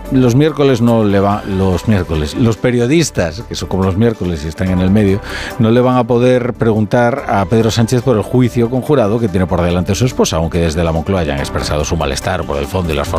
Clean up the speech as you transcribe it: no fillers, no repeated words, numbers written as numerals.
los miércoles no le van, los periodistas, que son como los miércoles y están en el medio, no le van a poder preguntar a Pedro Sánchez por el juicio conjurado que tiene por delante su esposa, aunque desde la Moncloa hayan expresado su malestar por el fondo y las formas